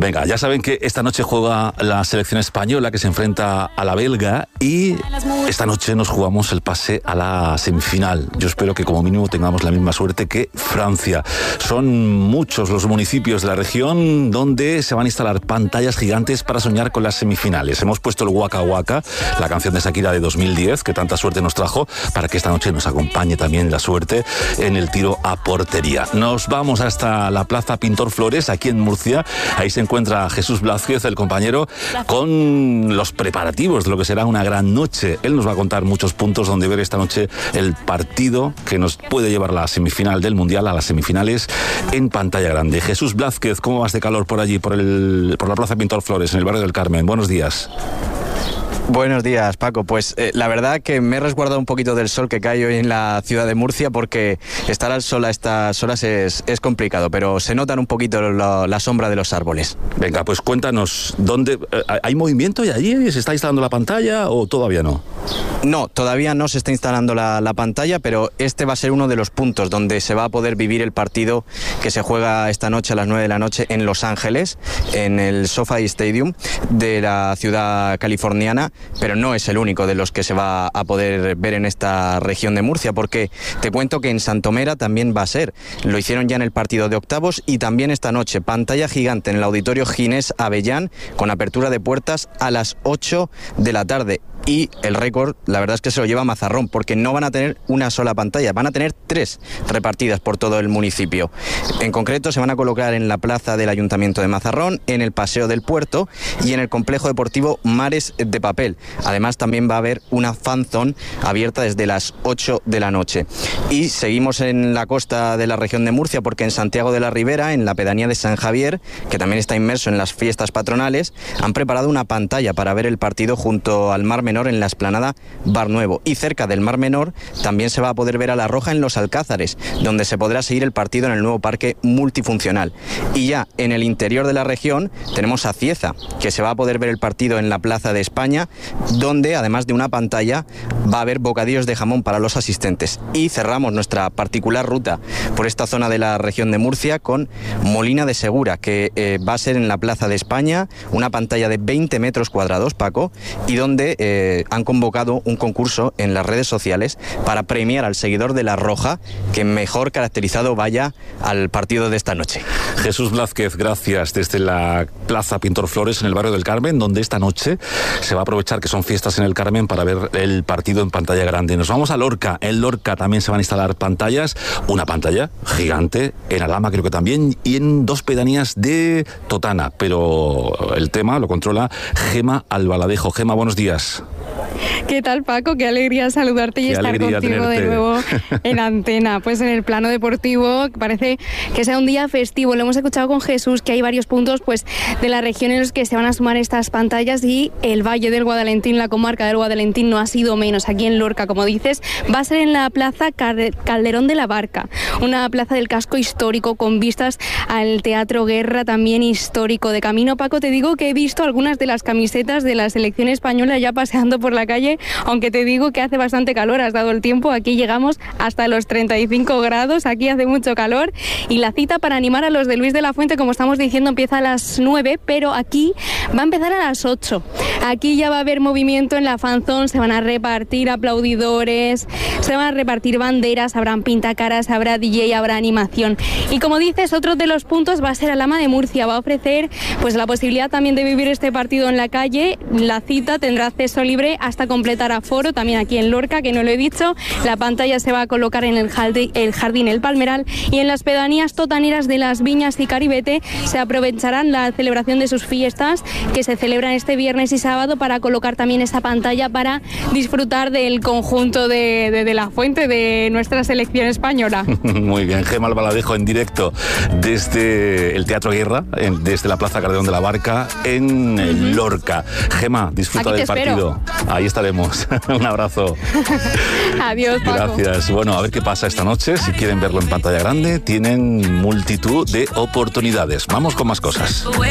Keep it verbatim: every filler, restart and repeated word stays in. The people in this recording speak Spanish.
Venga, ya saben que esta noche juega la selección española que se enfrenta a la belga y esta noche nos jugamos el pase a la semifinal. Yo espero que como mínimo tengamos la misma suerte que Francia. Son muchos los municipios de la región donde se van a instalar pantallas gigantes para soñar con las semifinales. Hemos puesto el Waka Waka, la canción de Shakira de dos mil diez, que tanta suerte nos trajo, para que esta noche nos acompañe también la suerte en el tiro a portería. Nos vamos hasta la Plaza Pintor Flores, aquí en Murcia. Ahí se encuentra Jesús Blázquez, el compañero, con los preparativos de lo que será una gran noche. Él nos va a contar muchos puntos donde ver esta noche el partido que nos puede llevar a la semifinal del Mundial, a las semifinales en pantalla grande. Jesús Blázquez, ¿cómo vas de calor por allí, por, el, por la Plaza Pintor Flores, en el barrio del Carmen? Buenos días. Buenos días, Paco. Pues eh, la verdad que me he resguardado un poquito del sol que cae hoy en la ciudad de Murcia, porque estar al sol a estas horas es, es complicado, pero se notan un poquito lo, la sombra de los árboles. Venga, pues cuéntanos, ¿dónde eh, hay movimiento ya allí? ¿Se está instalando la pantalla o todavía no? No, todavía no se está instalando la, la pantalla, pero este va a ser uno de los puntos donde se va a poder vivir el partido que se juega esta noche a las nueve de la noche en Los Ángeles, en el SoFi Stadium de la ciudad californiana. Pero no es el único de los que se va a poder ver en esta región de Murcia, porque te cuento que en Santomera también va a ser. Lo hicieron ya en el partido de octavos y también esta noche. Pantalla gigante en el Auditorio Ginés Avellán, con apertura de puertas a las ocho de la tarde. Y el récord, la verdad es que se lo lleva Mazarrón, porque no van a tener una sola pantalla, van a tener tres repartidas por todo el municipio. En concreto, se van a colocar en la plaza del Ayuntamiento de Mazarrón, en el Paseo del Puerto y en el complejo deportivo Mares de Papel. Además, también va a haber una fan zone abierta desde las ocho de la noche. Y seguimos en la costa de la región de Murcia, porque en Santiago de la Ribera, en la pedanía de San Javier, que también está inmerso en las fiestas patronales, han preparado una pantalla para ver el partido junto al Mar Menor en la explanada Bar Nuevo. Y cerca del Mar Menor también se va a poder ver a La Roja en Los Alcázares, donde se podrá seguir el partido en el nuevo parque multifuncional. Y ya en el interior de la región tenemos a Cieza, que se va a poder ver el partido en la Plaza de España, donde además de una pantalla va a haber bocadillos de jamón para los asistentes. Y cerramos nuestra particular ruta por esta zona de la región de Murcia con Molina de Segura, que eh, va a ser en la Plaza de España, una pantalla de veinte metros cuadrados, Paco, y donde eh, han convocado un concurso en las redes sociales para premiar al seguidor de La Roja que mejor caracterizado vaya al partido de esta noche. Jesús Blázquez, gracias, desde la Plaza Pintor Flores en el barrio del Carmen, donde esta noche se va a aprovechar que son fiestas en el Carmen para ver el partido en pantalla grande. Nos vamos a Lorca. En Lorca también se van a instalar pantallas, una pantalla gigante, en Alhama creo que también, y en dos pedanías de Totana, pero el tema lo controla Gema Albaladejo. Gema, buenos días. ¿Qué tal, Paco? Qué alegría saludarte y Qué estar contigo tenerte. de nuevo en antena. Pues en el plano deportivo parece que sea un día festivo. Lo hemos escuchado con Jesús, que hay varios puntos pues de la región en los que se van a sumar estas pantallas, y el Valle del Guadalentín, la comarca del Guadalentín, no ha sido menos. Aquí en Lorca, como dices, va a ser en la Plaza Calderón de la Barca, una plaza del casco histórico con vistas al Teatro Guerra, también histórico. De camino, Paco, te digo que he visto algunas de las camisetas de la selección española ya paseando por la calle, aunque te digo que hace bastante calor, has dado el tiempo, aquí llegamos hasta los treinta y cinco grados, aquí hace mucho calor, y la cita para animar a los de Luis de la Fuente, como estamos diciendo, empieza a las nueve, pero aquí va a empezar a las ocho. Aquí ya va a haber movimiento en la fanzón, se van a repartir aplaudidores, se van a repartir banderas, habrán pintacaras, habrá D J, habrá animación. Y como dices, otro de los puntos va a ser Alhama de Murcia, va a ofrecer pues la posibilidad también de vivir este partido en la calle. La cita tendrá acceso libre hasta completar aforo, también aquí en Lorca, que no lo he dicho. La pantalla se va a colocar en el jardín, el jardín El Palmeral, y en las pedanías totaneras de Las Viñas y Caribete se aprovecharán la celebración de sus fiestas, que se celebran este viernes y sábado, para colocar también esta pantalla para disfrutar del conjunto de, de, de la fuente de nuestra selección española. Muy bien, Gema Albaladejo en directo desde el Teatro Guerra, en, desde la Plaza Calderón de la Barca en uh-huh. Lorca. Gema, disfruta Aquí del partido. Ahí estaremos. Un abrazo. Adiós, Paco. Gracias. Bueno, a ver qué pasa esta noche. Si quieren verlo en pantalla grande, tienen multitud de oportunidades. Vamos con más cosas.